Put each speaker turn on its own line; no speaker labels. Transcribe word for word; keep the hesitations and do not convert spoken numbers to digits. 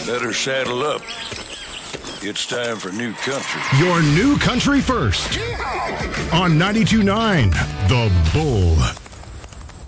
Better saddle up. It's time for New Country.
Your New Country First on ninety-two point nine The Bull.